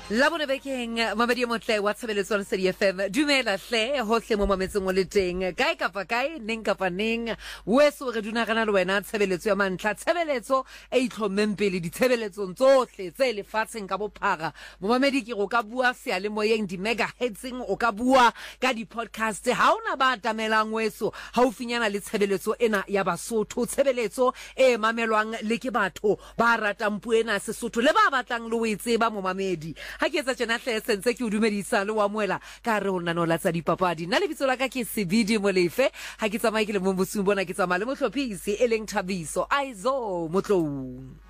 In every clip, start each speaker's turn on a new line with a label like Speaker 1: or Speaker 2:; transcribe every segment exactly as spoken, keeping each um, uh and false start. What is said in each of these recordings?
Speaker 1: La bona bekeng mamadi motle wa tshebeletso le Lesedi F M dumela hle hohle mo mametseng o le teng kae kapa kae neng kapa neng weso re duna rena le wena tshebeletso ya mantla tshebeletso e itlhommeng pele ditshebeletsong tsohle tse lefatsheng ka bophara mo mamedi ke go ka bua se ale moyeng di megahertzing o ka bua ka di podcast ha ona ba tamelang weso ha o finyana le tshebeletso ena ya Basotho tshebeletso e mamelwang le ke batho ba ratang puena Sesotho le ba batlang le o itseba mo mamedi ha ke etsa tjena hle sentse ke o dumedisa le wa moela ka re ho nna no la tsa dipapadi nna le bitso la ka ke Sebidi Molefe ha ke tsamaye ke le mo bosung bona ke tsamaya le mohlophisi e leng Thabiso Aizo Motlou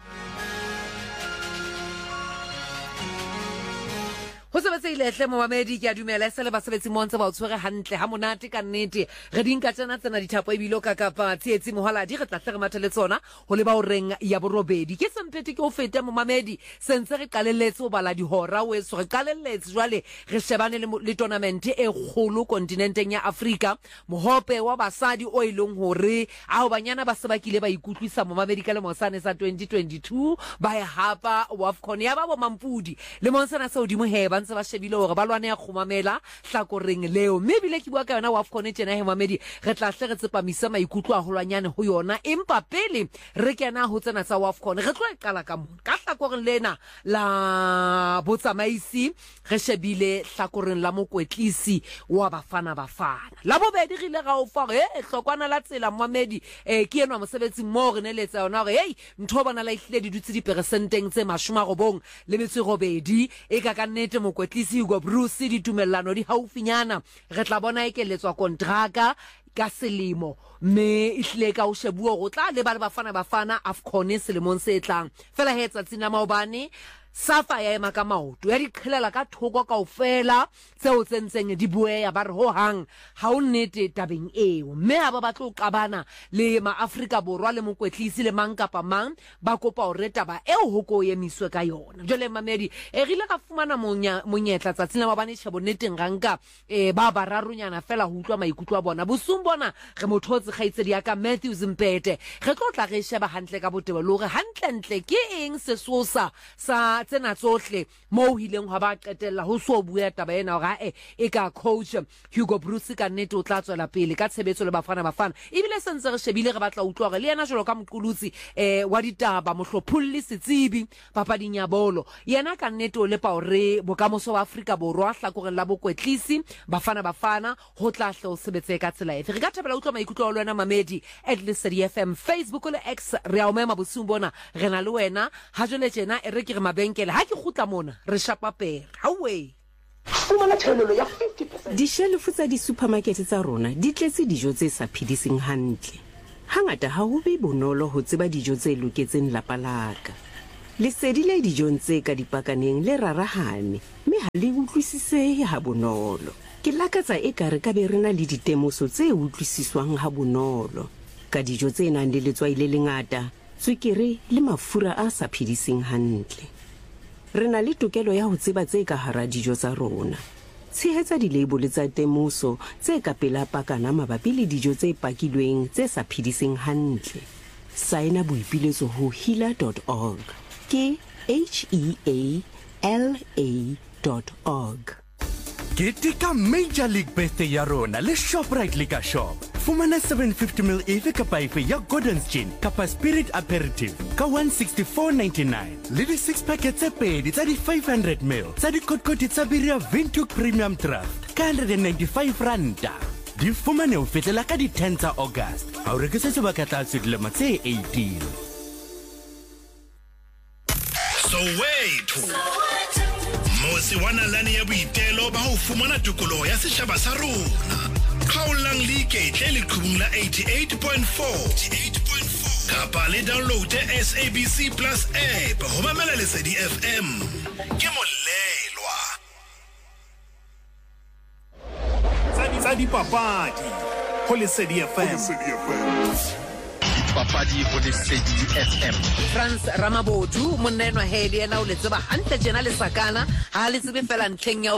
Speaker 1: ho sebetse ile hle mo mamedi ke a dumela se le basebetsi montse ba o tshwere hantle ha monate ka nnete re dinka tsena tsena dithapo e bilo ka kapa tsietsi mohala di re tla hle re mathele tsona ho le ba o reng ya borobedi ke sempete ke o fete mo mamedi sentse re qalelletse o bala di hora we so re qalelletse jwale re shebane le, le tournament e kgolo kontinenteng ya Afrika mohope wa basadi o ileng hore a ho banyana ba sebakile ba ikutlwisa mo mamedi ka le mosane sa twenty twenty-two ba ya hapa WAFCON ya ba bo mampudi le monsana se odimo heba ntse ba shebile hore ba lwane ya khumamela hlakoreng leo mme bile ke bua ka yona WAFCON tjena he mamedi re tla hle re tsepamisa maikutlo a holwanyane ho yona empa pele re kena ho tsena tsa WAFCON re tlo e qala ka mona ka hlakoreng lena la botsamaisi re shebile hlakoreng la mokwetlisi wa Bafana Bafana la bobedi rile ga o fa he hlokwana la tsela mamedi eh ke enwa mosebetsi mo re neletsa yona hore hey ntho bona la ihlile di dutse di percenteng tse mashoma robong le metsi robedi e ka ka nnete mokwetlisi Hugo Bruce di tumellano di haufinyana re tla bona e keletswa kontraka ka selemo me ihle ka o shebuo go tla le ba le Bafana Bafana AFCON selemong se tlang fela he tsa tsina maobane Safa ya ema ka maoto ya diqhelela ka thoko kaofela tseo tsentseng di bueya ba re ho hang ha o nnete tabeng eo mme ha ba batlo qabana le ma Afrika borwa le mokwetlisi le mang kapa mang ba kopa o reta ba eo ho ko yemiswe ka yona jole mamedi e rile ka fumana monya monyetla tsa tsena ba bane tshebo nneteng ranka e ba ba rarunyana fela ho utlwa maikutlo a bona bosung bona re mothotse kgaitsedi ya ka Matthew Zimpete re tlo tla re sheba hantle ka botebo le hore hantle ntle ke eng sesosa sa tsena tsohle mo hileng ha ba qetella ho so bua taba ena ga e e ka coach Hugo Bruce ka nnete o tla tswela pele ka tshebetso le Bafana Bafana ebile sentse re shebile re batla utlwa re le yena jolo ka moqulutsi eh wa ditaba mohlophulli setsibi papading ya bolo yena ka nnete o le pa hore bokamoso wa Afrika borwa hlakoreng la bokwetlisi Bafana Bafana ho tla hle o sebetse ka tsela efe re ka thapela utlwa maikutlo a lona mamedi at Lesedi F M Facebook le X re a o mema bosung bona re na le wena ha jole tjena e re ke re mabenkele ha ke khutla mona re shapa pere hawe
Speaker 2: fumana thelelo ya fifty percent dishelfu tsa di supermarket tsa rona di tletse dijo tse sa phidising hantle hangata ha ho be bonolo ho tseba dijo tse loketseng lapa laka Lesedi le dijo tse ka dipakaneng le rarahane mme ha le utlwisisehe ha bonolo ke lakatsa e ka re ka be rena le ditemoso tse utlwisiswang ha bonolo ka dijo tse nang le letswai le lengata tswekere le mafura a sa phidising hantle re na le tokelo ya ho tseba tse ka hara dijo tsa rona tshehetsa di-label tsa temoso tse ka pela pakana mabapi le dijo tse pakilweng tse sa phidising hantle saena boipiletso ho healer dot org ke H E A L A dot org
Speaker 3: Ketika Major League Birthday ya rona le Shoprite Liquor Shop. Fumana seven fifty milliliters efe kapa efe ya Gordon's Gin kapa Spirit Aperitif ka one sixty-four ninety-nine. Le di six packets tse pedi tsa di five hundred milliliters tsa di kotkoti tsa Biria Vintuk Premium Draft ka one hundred ninety-five randa. Di fumane ho fetela ka di ten tsa August. Ha o rekisa sebaka tlatse dilemo tse eighteen.
Speaker 4: So wait. Mosi wana lani ya boitelo ba ho fumana tukolo ya setjhaba sa rona. Khaolang like tle le khumung la eighty-eight point four. Kapa le download S A B C Plus app ho mamela Lesedi F M. Ke molelwa. Tsadi papadi ho Lesedi F M.
Speaker 5: Papadi ho Lesedi F M.
Speaker 1: France Ramabotu monenwa heli ena o le tseba hantle tjena le sakana ha le tsebe fela ntleng ya